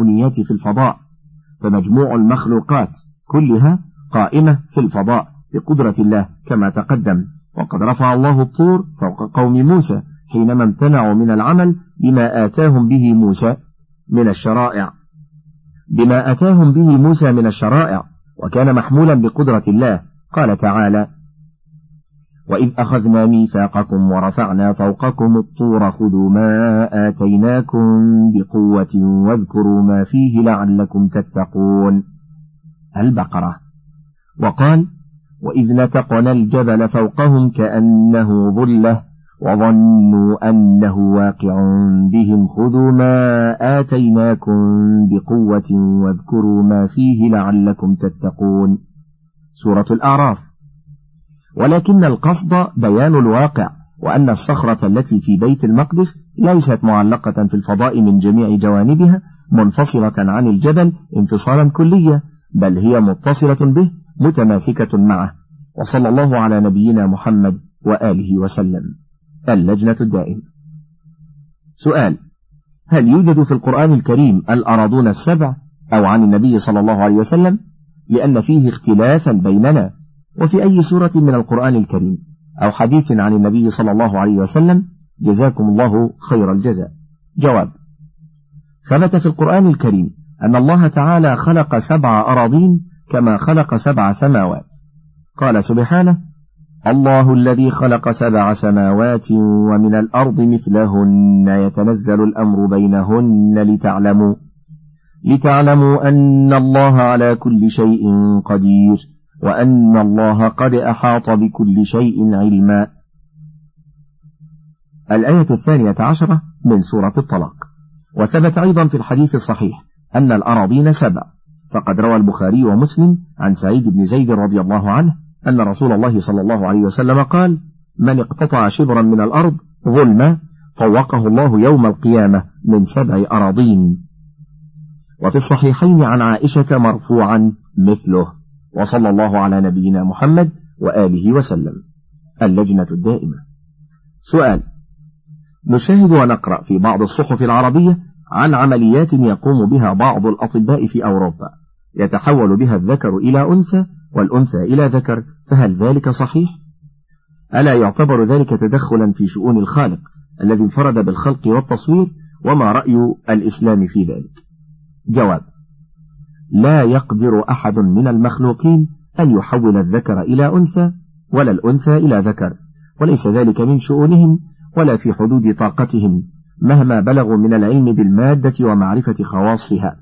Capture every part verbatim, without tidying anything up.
الكونيات في الفضاء، فمجموع المخلوقات كلها قائمة في الفضاء بقدرة الله كما تقدم. وقد رفع الله الطور فوق قوم موسى حينما امتنعوا من العمل بما آتاهم به موسى من الشرائع بما آتاهم به موسى من الشرائع وكان محمولا بقدرة الله. قال تعالى: وإذ أخذنا ميثاقكم ورفعنا فوقكم الطور خذوا ما آتيناكم بقوة واذكروا ما فيه لعلكم تتقون. البقرة. وقال: وإذ نتقنا الجبل فوقهم كأنه ظلة وظنوا أنه واقع بهم خذوا ما آتيناكم بقوة واذكروا ما فيه لعلكم تتقون. سورة الأعراف. ولكن القصد بيان الواقع، وأن الصخرة التي في بيت المقدس ليست معلقة في الفضاء من جميع جوانبها منفصلة عن الجبل انفصالا كليا، بل هي متصلة به متماسكة معه. وصلى الله على نبينا محمد وآله وسلم. اللجنة الدائمة. سؤال: هل يوجد في القرآن الكريم الأراضون السبع أو عن النبي صلى الله عليه وسلم؟ لأن فيه اختلافا بيننا، وفي أي سورة من القرآن الكريم أو حديث عن النبي صلى الله عليه وسلم؟ جزاكم الله خير الجزاء. جواب: ثبت في القرآن الكريم أن الله تعالى خلق سبع أراضين كما خلق سبع سماوات. قال سبحانه: الله الذي خلق سبع سماوات ومن الأرض مثلهن يتنزل الأمر بينهن لتعلموا لتعلموا أن الله على كل شيء قدير وأن الله قد أحاط بكل شيء علما. الآية الثانية عشرة من سورة الطلاق. وثبت أيضا في الحديث الصحيح أن الأراضين سبع، فقد روى البخاري ومسلم عن سعيد بن زيد رضي الله عنه أن رسول الله صلى الله عليه وسلم قال: من اقتطع شبرا من الأرض ظلما طوقه الله يوم القيامة من سبع أراضين. وفي الصحيحين عن عائشة مرفوعا مثله. وصلى الله على نبينا محمد وآله وسلم. اللجنة الدائمة. سؤال: نشاهد ونقرأ في بعض الصحف العربية عن عمليات يقوم بها بعض الأطباء في أوروبا يتحول بها الذكر إلى أنثى والأنثى إلى ذكر، فهل ذلك صحيح؟ ألا يعتبر ذلك تدخلا في شؤون الخالق الذي انفرد بالخلق والتصوير؟ وما رأي الإسلام في ذلك؟ جواب: لا يقدر أحد من المخلوقين أن يحول الذكر إلى أنثى ولا الأنثى إلى ذكر، وليس ذلك من شؤونهم ولا في حدود طاقتهم مهما بلغوا من العلم بالمادة ومعرفة خواصها،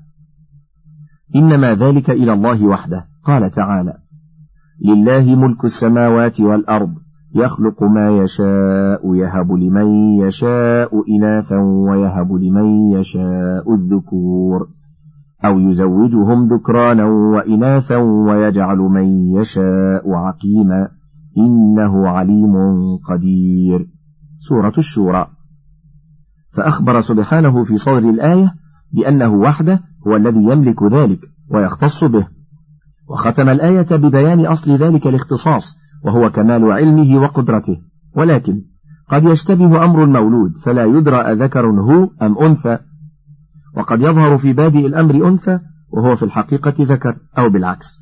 إنما ذلك إلى الله وحده. قال تعالى: لله ملك السماوات والأرض يخلق ما يشاء يهب لمن يشاء إناثا ويهب لمن يشاء الذكور أو يزوجهم ذكرانا وإناثا ويجعل من يشاء عقيما إنه عليم قدير. سورة الشورى. فأخبر سبحانه في صدر الآية بأنه وحده هو الذي يملك ذلك ويختص به، وختم الآية ببيان أصل ذلك الاختصاص وهو كمال علمه وقدرته. ولكن قد يشتبه أمر المولود فلا يدرى أذكر هو أم أنثى، وقد يظهر في بادئ الأمر أنثى وهو في الحقيقة ذكر أو بالعكس،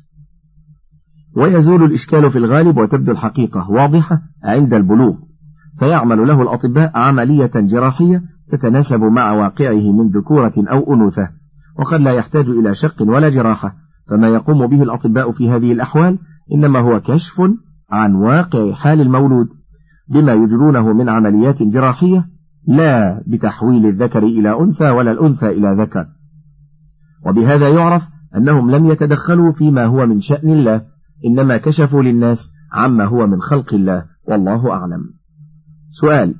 ويزول الإشكال في الغالب وتبدو الحقيقة واضحة عند البلوغ، فيعمل له الأطباء عملية جراحية تتناسب مع واقعه من ذكورة أو أنوثة، وقد لا يحتاج إلى شق ولا جراحة. فما يقوم به الأطباء في هذه الأحوال إنما هو كشف عن واقع حال المولود بما يجرونه من عمليات جراحية، لا بتحويل الذكر إلى أنثى ولا الأنثى إلى ذكر. وبهذا يعرف أنهم لم يتدخلوا فيما هو من شأن الله، إنما كشفوا للناس عما هو من خلق الله، والله أعلم. سؤال: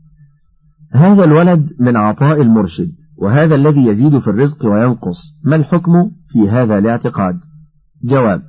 هذا الولد من عطاء المرشد، وهذا الذي يزيد في الرزق وينقص، ما الحكم في هذا الاعتقاد؟ جواب: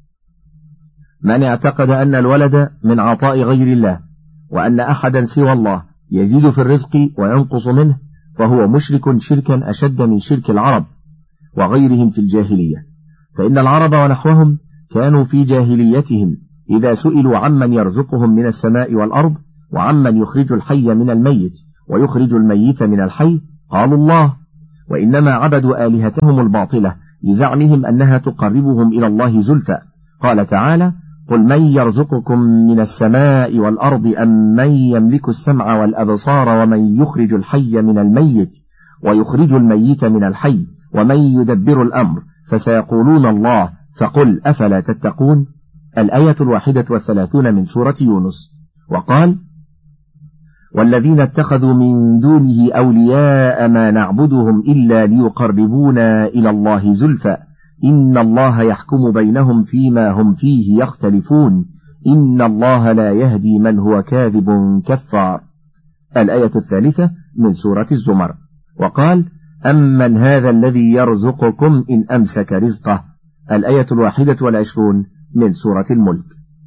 من اعتقد أن الولد من عطاء غير الله وأن أحدا سوى الله يزيد في الرزق وينقص منه فهو مشرك شركا أشد من شرك العرب وغيرهم في الجاهلية، فإن العرب ونحوهم كانوا في جاهليتهم إذا سئلوا عمن يرزقهم من السماء والأرض وعمن يخرج الحي من الميت ويخرج الميت من الحي قالوا الله، وإنما عبدوا آلهتهم الباطلة لزعمهم أنها تقربهم إلى الله زلفى. قال تعالى: قل من يرزقكم من السماء والأرض أم من يملك السمع والأبصار ومن يخرج الحي من الميت ويخرج الميت من الحي ومن يدبر الأمر فسيقولون الله فقل أفلا تتقون. الآية الواحدة والثلاثون من سورة يونس. وقال: والذين اتخذوا من دونه أولياء ما نعبدهم إلا ليقربونا إلى الله زلفى إن الله يحكم بينهم فيما هم فيه يختلفون إن الله لا يهدي من هو كاذب كفار. الآية الثالثة من سورة الزمر. وقال: أمن هذا الذي يرزقكم إن أمسك رزقه. الآية الواحدة والعشرون من سورة الملك.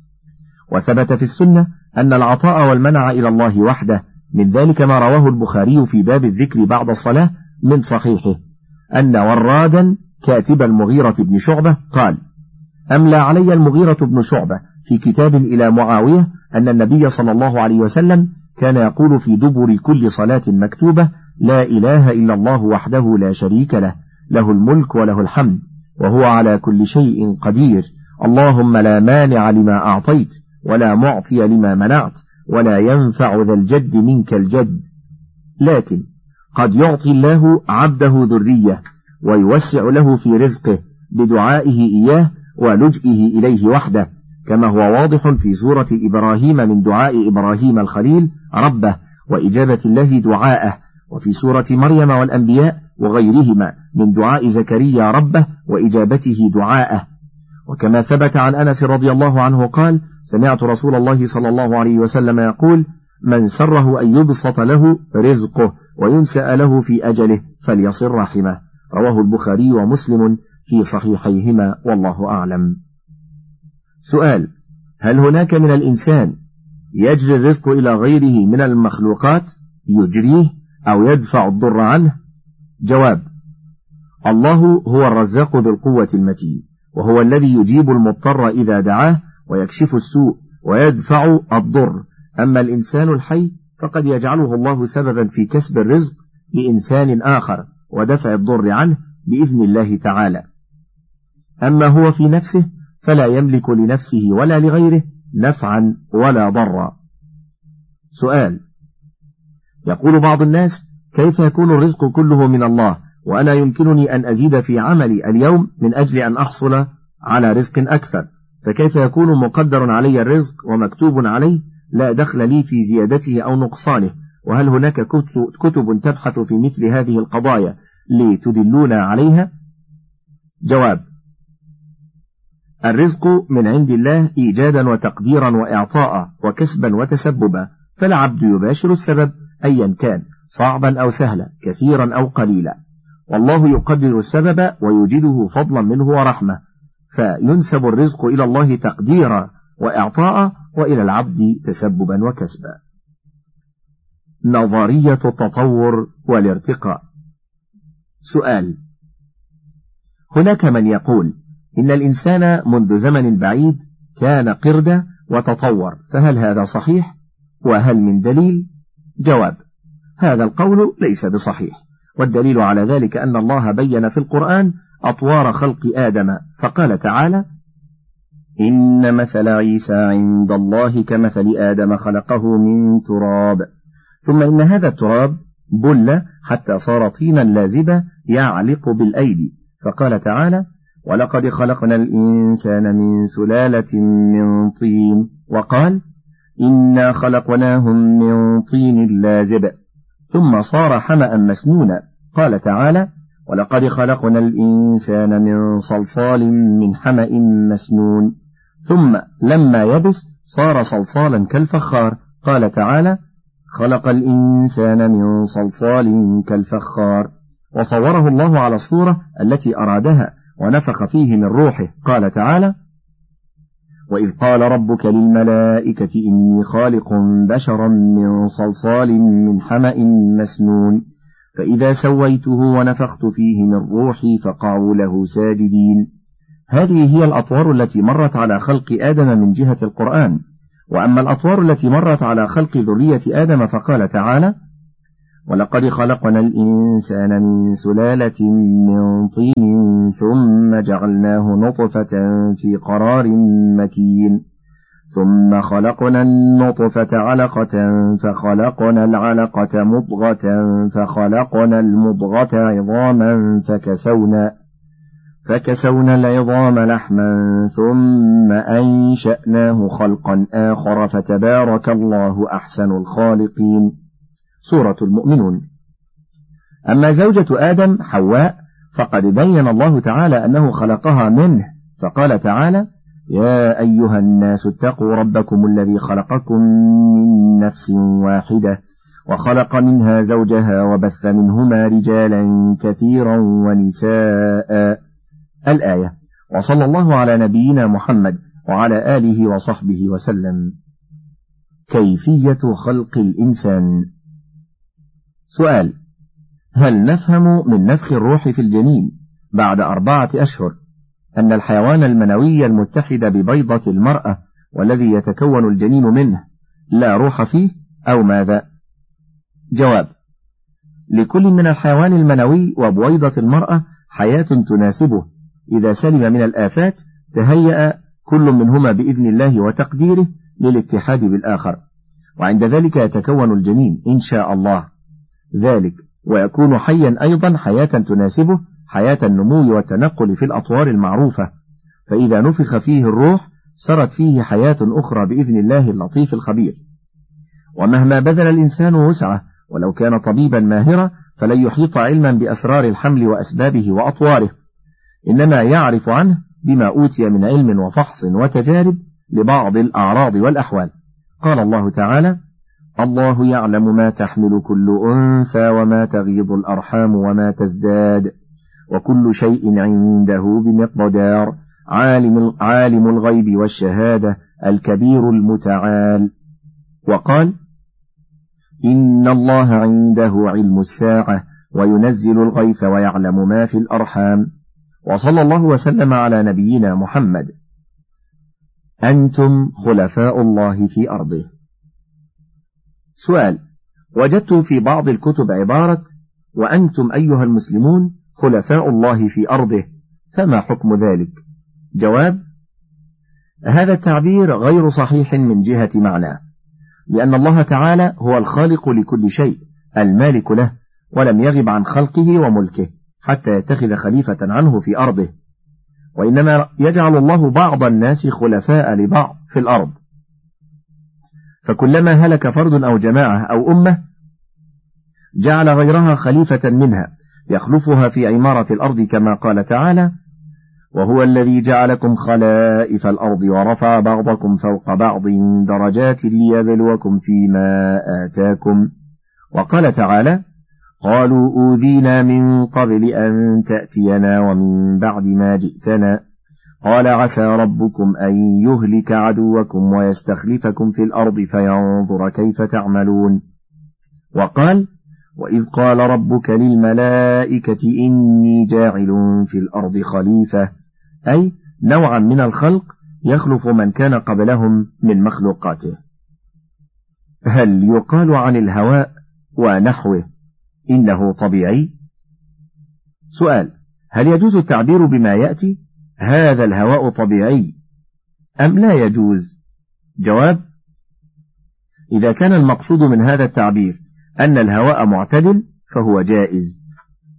وثبت في السنة أن العطاء والمنع إلى الله وحده، من ذلك ما رواه البخاري في باب الذكر بعد الصلاة من صحيحه أن ورادا كاتب المغيرة بن شعبة قال: أملى علي المغيرة بن شعبة في كتاب إلى معاوية أن النبي صلى الله عليه وسلم كان يقول في دبر كل صلاة مكتوبة: لا إله إلا الله وحده لا شريك له، له الملك وله الحمد وهو على كل شيء قدير، اللهم لا مانع لما أعطيت ولا معطي لما منعت ولا ينفع ذا الجد منك الجد. لكن قد يعطي الله عبده ذرية ويوسع له في رزقه بدعائه إياه ولجئه إليه وحده، كما هو واضح في سورة إبراهيم من دعاء إبراهيم الخليل ربه وإجابة الله دعاءه، وفي سورة مريم والأنبياء وغيرهما من دعاء زكريا ربه وإجابته دعاءه. وكما ثبت عن أنس رضي الله عنه قال: سمعت رسول الله صلى الله عليه وسلم يقول: من سره أن يبسط له رزقه وينسأ له في أجله فليصل رحمه. رواه البخاري ومسلم في صحيحيهما والله أعلم. سؤال: هل هناك من الإنسان يجري الرزق إلى غيره من المخلوقات يجريه أو يدفع الضر عنه؟ جواب: الله هو الرزاق ذو القوة المتين، وهو الذي يجيب المضطر إذا دعاه ويكشف السوء ويدفع الضر. أما الإنسان الحي فقد يجعله الله سببا في كسب الرزق لإنسان آخر ودفع الضر عنه بإذن الله تعالى. أما هو في نفسه فلا يملك لنفسه ولا لغيره نفعا ولا ضرا. سؤال: يقول بعض الناس: كيف يكون الرزق كله من الله وأنا يمكنني أن أزيد في عملي اليوم من أجل أن أحصل على رزق أكثر، فكيف يكون مقدر علي الرزق ومكتوب عليه لا دخل لي في زيادته أو نقصانه؟ وهل هناك كتب تبحث في مثل هذه القضايا لتدلونا عليها؟ جواب: الرزق من عند الله إيجادا وتقديرا وإعطاء وكسبا وتسببا، فالعبد يباشر السبب أيا كان صعبا أو سهلا كثيرا أو قليلا، والله يقدر السبب ويوجده فضلا منه ورحمة، فينسب الرزق إلى الله تقديرا وإعطاء وإلى العبد تسببا وكسبا. نظرية التطور والارتقاء. سؤال: هناك من يقول إن الإنسان منذ زمن بعيد كان قردة وتطور، فهل هذا صحيح؟ وهل من دليل؟ جواب: هذا القول ليس بصحيح، والدليل على ذلك أن الله بين في القرآن أطوار خلق آدم، فقال تعالى: إن مثل عيسى عند الله كمثل آدم خلقه من تراب ثم إن هذا التراب بل حتى صار طينا لازبا يعلق بالأيدي، فقال تعالى: ولقد خلقنا الإنسان من سلالة من طين، وقال: إنا خلقناهم من طين لازب ثم صار حمأ مسنونا، قال تعالى: ولقد خلقنا الإنسان من صلصال من حمأ مسنون ثم لما يبس صار صلصالا كالفخار، قال تعالى: خلق الإنسان من صلصال كالفخار، وصوره الله على الصورة التي أرادها ونفخ فيه من روحه، قال تعالى: وإذ قال ربك للملائكة إني خالق بشرا من صلصال من حمأ مسنون فإذا سويته ونفخت فيه من روحي فقعوا له ساجدين. هذه هي الأطوار التي مرت على خلق آدم من جهة القرآن. وأما الأطوار التي مرت على خلق ذرية آدم فقال تعالى: ولقد خلقنا الإنسان من سلالة من طين ثم جعلناه نطفة في قرار مكين ثم خلقنا النطفة علقة فخلقنا العلقة مضغة فخلقنا المضغة عظاما فكسونا فكسونا العظام لحما ثم أنشأناه خلقا آخر فتبارك الله أحسن الخالقين. سورة المؤمنون. أما زوجة آدم حواء فقد بين الله تعالى أنه خلقها منه، فقال تعالى: يا أيها الناس اتقوا ربكم الذي خلقكم من نفس واحدة وخلق منها زوجها وبث منهما رجالا كثيرا ونساء. الآية. وصلى الله على نبينا محمد وعلى آله وصحبه وسلم. كيفية خلق الإنسان؟ سؤال: هل نفهم من نفخ الروح في الجنين بعد أربعة أشهر أن الحيوان المنوي المتحد ببيضة المرأة والذي يتكون الجنين منه لا روح فيه أو ماذا؟ جواب: لكل من الحيوان المنوي وبويضة المرأة حياة تناسبه، إذا سلم من الآفات تهيأ كل منهما بإذن الله وتقديره للاتحاد بالآخر، وعند ذلك يتكون الجنين إن شاء الله ذلك، ويكون حيا أيضا حياة تناسبه، حياة النمو والتنقل في الأطوار المعروفة، فإذا نفخ فيه الروح سرت فيه حياة أخرى بإذن الله اللطيف الخبير. ومهما بذل الإنسان وسعه ولو كان طبيبا ماهرا فلن يحيط علما بأسرار الحمل وأسبابه وأطواره، إنما يعرف عنه بما أوتي من علم وفحص وتجارب لبعض الأعراض والأحوال. قال الله تعالى: الله يعلم ما تحمل كل أنثى وما تغيض الأرحام وما تزداد وكل شيء عنده بمقدار. عالم, عالم الغيب والشهادة الكبير المتعال. وقال: إن الله عنده علم الساعة وينزل الغيث ويعلم ما في الأرحام. وصلى الله وسلم على نبينا محمد. أنتم خلفاء الله في أرضه. سؤال: وجدت في بعض الكتب عبارة: وأنتم أيها المسلمون خلفاء الله في أرضه، فما حكم ذلك؟ جواب: هذا التعبير غير صحيح من جهة معناه، لأن الله تعالى هو الخالق لكل شيء المالك له، ولم يغب عن خلقه وملكه حتى يتخذ خليفة عنه في أرضه، وإنما يجعل الله بعض الناس خلفاء لبعض في الأرض، فكلما هلك فرد أو جماعة أو أمة جعل غيرها خليفة منها يخلفها في عمارة الأرض، كما قال تعالى: وهو الذي جعلكم خلائف الأرض ورفع بعضكم فوق بعض درجات ليبلوكم فيما آتاكم. وقال تعالى: قالوا أوذينا من قبل أن تأتينا ومن بعد ما جئتنا قال عسى ربكم أن يهلك عدوكم ويستخلفكم في الأرض فينظر كيف تعملون. وقال: وإذ قال ربك للملائكة إني جاعل في الأرض خليفة، أي نوعا من الخلق يخلف من كان قبلهم من مخلوقاته. هل يقال عن الهواء ونحوه إنه طبيعي؟ سؤال: هل يجوز التعبير بما يأتي هذا الهواء طبيعي أم لا يجوز؟ جواب: إذا كان المقصود من هذا التعبير أن الهواء معتدل فهو جائز.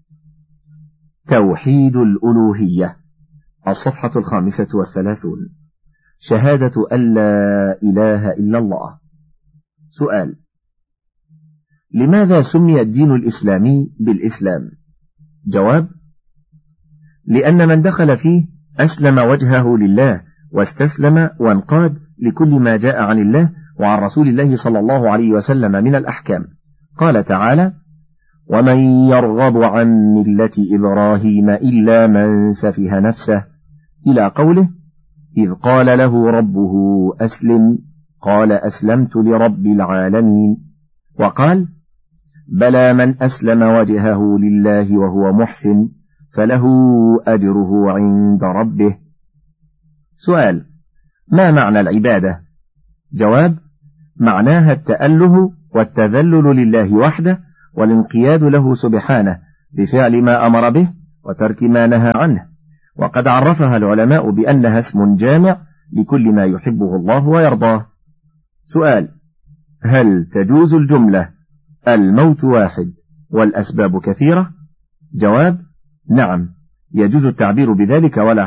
توحيد الألوهية. الصفحة الخامسة والثلاثون. شهادة أن لا إله إلا الله. سؤال: لماذا سمي الدين الإسلامي بالإسلام؟ جواب: لأن من دخل فيه أسلم وجهه لله واستسلم وانقاد لكل ما جاء عن الله وعن رسول الله صلى الله عليه وسلم من الأحكام. قال تعالى: ومن يرغب عن ملة إبراهيم إلا من سفه نفسه، إلى قوله: إذ قال له ربه أسلم قال أسلمت لرب العالمين. وقال: بلى من أسلم وجهه لله وهو محسن فله أجره عند ربه. سؤال: ما معنى العبادة؟ جواب: معناها التأله والتذلل لله وحده والانقياد له سبحانه بفعل ما أمر به وترك ما نهى عنه. وقد عرفها العلماء بأنها اسم جامع لكل ما يحبه الله ويرضاه. سؤال: هل تجوز الجملة الموت واحد والأسباب كثيرة؟ جواب: نعم، يجوز التعبير بذلك ولا